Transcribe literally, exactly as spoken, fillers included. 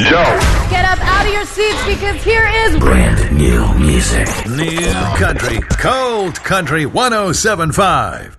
Joe. Get up out of your seats because here is brand new music. New country, cold country one oh seven point five.